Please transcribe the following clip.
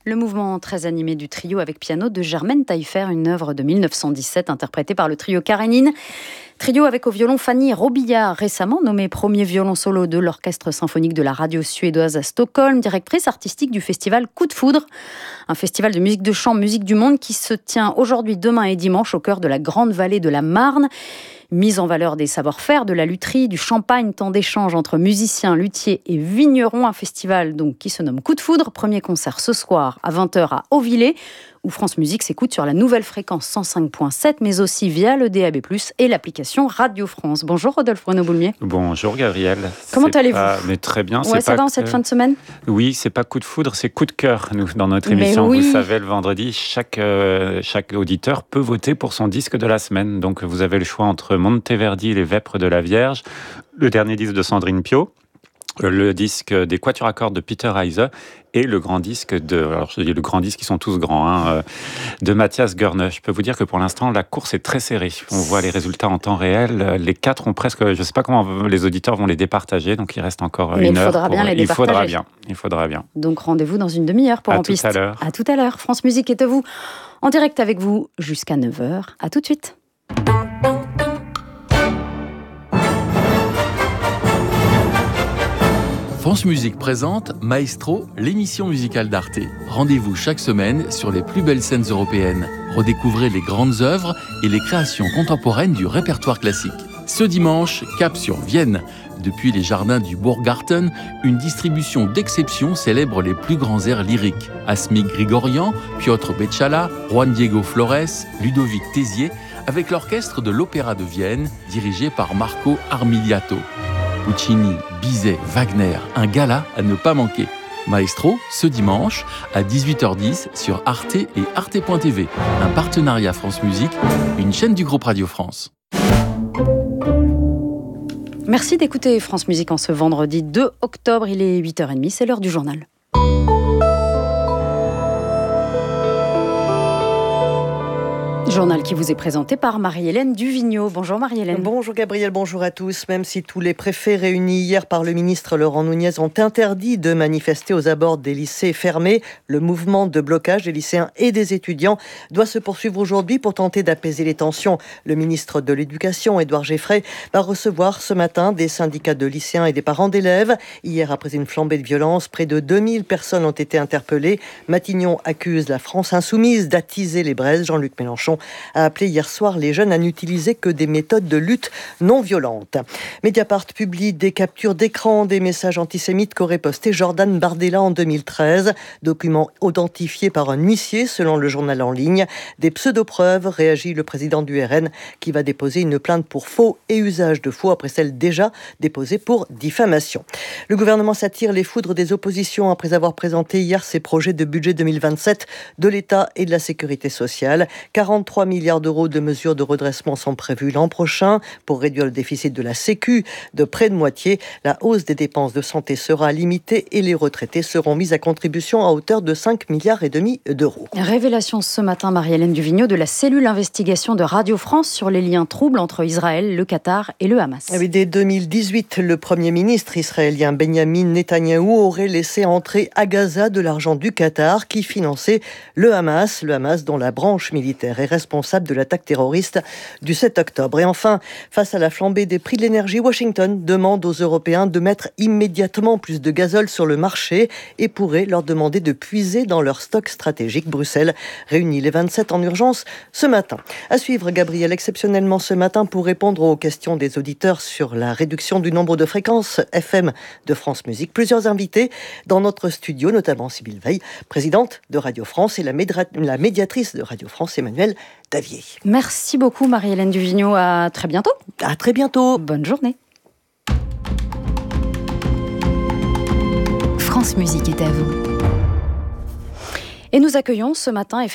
Le mouvement très animé du trio avec piano de Germaine Taillefer, une œuvre de 1917 interprétée par le trio Karénine. Trio avec au violon Fanny Robillard, récemment nommée premier violon solo de l'orchestre symphonique de la radio suédoise à Stockholm, directrice artistique du festival Coup de Foudre, un festival de musique de chant, musique du monde qui se tient aujourd'hui, demain et dimanche au cœur de la grande vallée de la Marne. Mise en valeur des savoir-faire, de la lutherie, du champagne, temps d'échange entre musiciens, luthiers et vignerons. Un festival donc qui se nomme Coup de Foudre. Premier concert ce soir à 20h à Auvillers, où France Musique s'écoute sur la nouvelle fréquence 105.7, mais aussi via le DAB+, et l'application Radio France. Bonjour Rodolphe Renaud-Boulmier. Bonjour Gabriel. Comment allez-vous ? Mais très bien. Ouais, ça va en cette fin de semaine ? Oui, c'est pas coup de foudre, c'est coup de cœur. Nous, dans notre émission, oui. Vous savez, le vendredi, chaque auditeur peut voter pour son disque de la semaine. Donc vous avez le choix entre Monteverdi et les Vêpres de la Vierge, le dernier disque de Sandrine Piau, le disque des Quatuors à cordes de Peter Heise et le grand disque alors je dis le grand disque, ils sont tous grands, de Mathias Görne. Je peux vous dire que pour l'instant, la course est très serrée. On voit les résultats en temps réel. Les quatre ont presque, je ne sais pas comment les auditeurs vont les départager, donc il reste encore une heure. Il faudra bien. Donc rendez-vous dans une demi-heure pour En Piste. À tout à l'heure. France Musique est à vous, en direct avec vous jusqu'à 9h. À tout de suite. France Musique présente Maestro, l'émission musicale d'Arte. Rendez-vous chaque semaine sur les plus belles scènes européennes. Redécouvrez les grandes œuvres et les créations contemporaines du répertoire classique. Ce dimanche, cap sur Vienne. Depuis les jardins du Burggarten, une distribution d'exception célèbre les plus grands airs lyriques. Asmik Grigorian, Piotr Beczala, Juan Diego Flores, Ludovic Tézier, avec l'orchestre de l'Opéra de Vienne, dirigé par Marco Armiliato. Puccini, Bizet, Wagner, un gala à ne pas manquer. Maestro, ce dimanche, à 18h10 sur Arte et Arte.tv. Un partenariat France Musique, une chaîne du groupe Radio France. Merci d'écouter France Musique en ce vendredi 2 octobre. Il est 8h30, c'est l'heure du journal. Journal qui vous est présenté par Marie-Hélène Duvigneau. Bonjour Marie-Hélène. Bonjour Gabriel, bonjour à tous. Même si tous les préfets réunis hier par le ministre Laurent Nunez ont interdit de manifester aux abords des lycées fermés, le mouvement de blocage des lycéens et des étudiants doit se poursuivre aujourd'hui pour tenter d'apaiser les tensions. Le ministre de l'Éducation, Édouard Geffray, va recevoir ce matin des syndicats de lycéens et des parents d'élèves. Hier, après une flambée de violence, près de 2000 personnes ont été interpellées. Matignon accuse la France insoumise d'attiser les braises. Jean-Luc Mélenchon a appelé hier soir les jeunes à n'utiliser que des méthodes de lutte non violentes. Mediapart publie des captures d'écran des messages antisémites qu'aurait posté Jordan Bardella en 2013. Document identifié par un huissier selon le journal en ligne. Des pseudo-preuves, réagit le président du RN qui va déposer une plainte pour faux et usage de faux après celle déjà déposée pour diffamation. Le gouvernement s'attire les foudres des oppositions après avoir présenté hier ses projets de budget 2027 de l'État et de la sécurité sociale. 43 milliards d'euros de mesures de redressement sont prévus l'an prochain pour réduire le déficit de la Sécu de près de moitié. La hausse des dépenses de santé sera limitée et les retraités seront mis à contribution à hauteur de 5,5 milliards d'euros. Révélation ce matin, Marie-Hélène Duvigneau, de la cellule investigation de Radio France sur les liens troubles entre Israël, le Qatar et le Hamas. Oui, dès 2018, le Premier ministre israélien Benjamin Netanyahou aurait laissé entrer à Gaza de l'argent du Qatar qui finançait le Hamas dont la branche militaire est responsable de l'attaque terroriste du 7 octobre. Et enfin, face à la flambée des prix de l'énergie, Washington demande aux Européens de mettre immédiatement plus de gazole sur le marché et pourrait leur demander de puiser dans leur stock stratégique. Bruxelles réunit les 27 en urgence ce matin. À suivre, Gabriel, exceptionnellement ce matin pour répondre aux questions des auditeurs sur la réduction du nombre de fréquences FM de France Musique. Plusieurs invités dans notre studio, notamment Sybille Veil, présidente de Radio France, et la médiatrice de Radio France, Emmanuel Davier. Merci beaucoup Marie-Hélène Duvigneau, à très bientôt. À très bientôt. Bonne journée. France Musique est à vous. Et nous accueillons ce matin